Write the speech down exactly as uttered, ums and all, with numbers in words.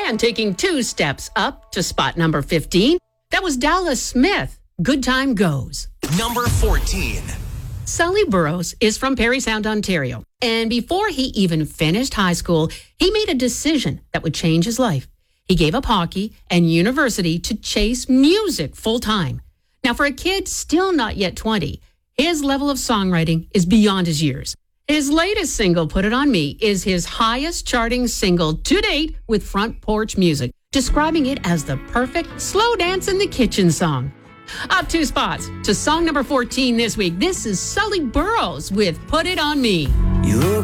And taking two steps up to spot number fifteen, that was Dallas Smith. Good Time Goes. Number fourteen. Sully Burrows is from Parry Sound, Ontario. And before he even finished high school, he made a decision that would change his life. He gave up hockey and university to chase music full time. Now, for a kid still not yet twenty, his level of songwriting is beyond his years. His latest single, Put It On Me, is his highest charting single to date with Front Porch Music, describing it as the perfect slow dance in the kitchen song. Up two spots to song number fourteen this week. This is Sully Burrows with Put It On Me. You look